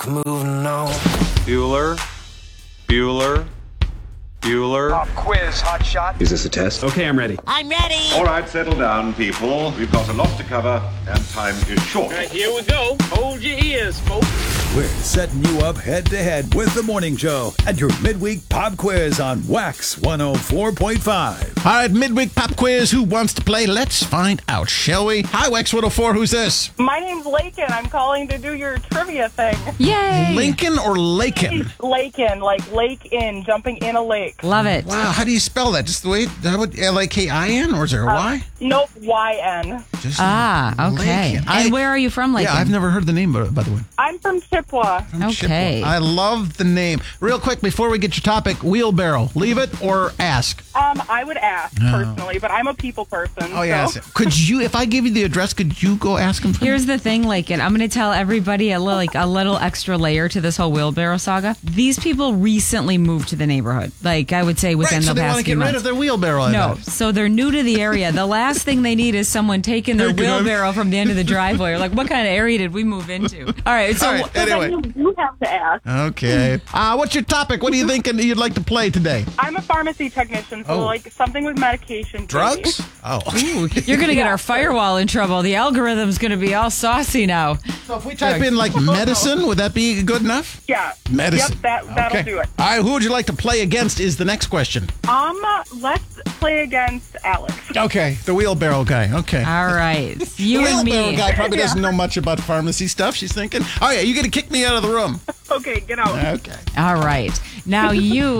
moving on. Bueller. Pop quiz, hot shot. Is this a test? Okay, I'm ready. I'm ready. All right, settle down, people. We've got a lot to cover, and time is short. All right, here we go. Hold your ears, folks. We're setting you up head-to-head with The Morning Show and your midweek pop quiz on Wax 104.5. All right, midweek pop quiz. Who wants to play? Let's find out, shall we? Hi, Wax 104. Who's this? My name's Lakin. I'm calling to do your trivia thing. Yay. Lincoln or Lakin? Lakin, like lake in, jumping in a lake. Love it. Wow, how do you spell that? Just the way, Lakin, or is there a Y? Nope, YN. Just okay. Lakin. And where are you from, Lakin? Yeah, I've never heard the name, by the way. I'm from Chippewa. Okay. I love the name. Real quick, before we get your topic, wheelbarrow. Leave it or ask? I would ask, personally, but I'm a people person. Oh, yeah. So. Could you, if I give you the address, could you go ask him for Here's the thing, Lakin. I'm going to tell everybody a little extra layer to this whole wheelbarrow saga. These people recently moved to the neighborhood. Like, I would say within Right, so the they past want to few get rid months. of their wheelbarrow. I No, bet. so they're new to the area. The last thing they need is someone taking their wheelbarrow from the end of the driveway. Like, what kind of area did we move into? All right, so All right, anyway. You have to ask. Okay. What's your topic? What are you thinking you'd like to play today? I'm a pharmacy technician, so like something with medication. Drugs? Oh. ooh, you're going to get our firewall in trouble. The algorithm's going to be all saucy now. So if we type in like medicine, would that be good enough? Yeah. Medicine. Yep, that'll Okay. do it. All right, who would you like to play against is the next question. Let's play against Alex. Okay, the wheelbarrow guy. Okay. All right. You and Wheelbarrow me. guy probably doesn't know much about pharmacy stuff, she's thinking. Oh, yeah, you're going to kick me out of the room. Okay, get out. Okay. All right. Now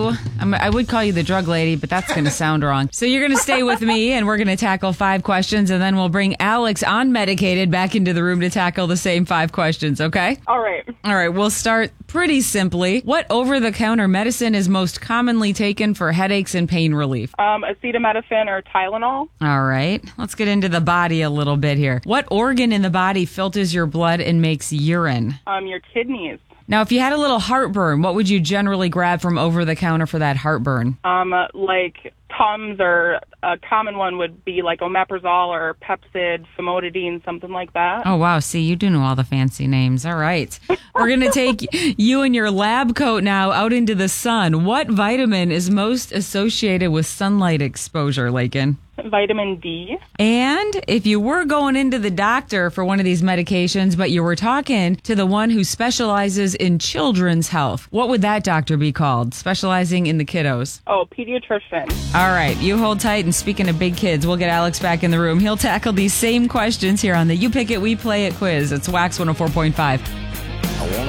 I would call you the drug lady, but that's going to sound wrong. So you're going to stay with me, and we're going to tackle 5 questions, and then we'll bring Alex, unmedicated, back into the room to tackle the same 5 questions, okay? All right. All right, we'll start pretty simply. What over-the-counter medicine is most commonly taken for headaches and pain relief? Acetaminophen or Tylenol. All right. Let's get into the body a little bit here. What organ in the body filters your blood and makes urine? Your kidneys. Now, if you had a little heartburn, what would you generally grab from over-the-counter for that heartburn? Like Tums, or a common one would be like omeprazole or Pepcid, famotidine, something like that. Oh, wow. See, you do know all the fancy names. All right. We're going to take you and your lab coat now out into the sun. What vitamin is most associated with sunlight exposure, Lakin? Vitamin D. And if you were going into the doctor for one of these medications, but you were talking to the one who specializes in children's health, what would that doctor be called, specializing in the kiddos? Oh, pediatrician. All right, you hold tight, and speaking of big kids, we'll get Alex back in the room. He'll tackle these same questions here on the You Pick It, We Play It quiz. It's Wax 104.5. I wanna